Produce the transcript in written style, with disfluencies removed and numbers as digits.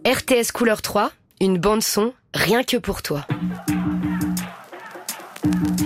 RTS Couleur 3, une bande son rien que pour toi.